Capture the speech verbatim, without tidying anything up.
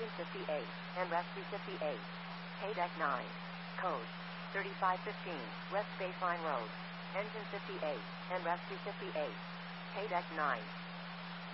Engine fifty-eight, and rescue fifty-eight. K-Deck nine. Code thirty-five fifteen, West Baseline Road. Engine fifty-eight, and rescue fifty-eight. K-Deck nine.